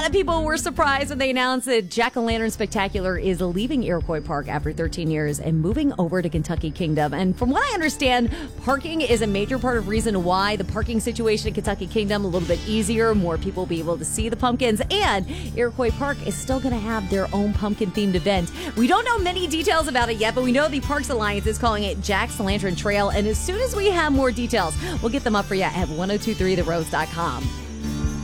lot of people were surprised when they announced that Jack-O-Lantern Spectacular is leaving Iroquois Park after 13 years and moving over to Kentucky Kingdom. And from what I understand, parking is a major part of reason why the parking situation in Kentucky Kingdom a little bit easier. More people will be able to see the pumpkins, and Iroquois Park is still going to have their own pumpkin-themed event. We don't know many details about it yet, but we know the Parks Alliance is calling it Jack's Lantern Trail, and as soon as we have more details, we'll get them up for you at 1023therose.com.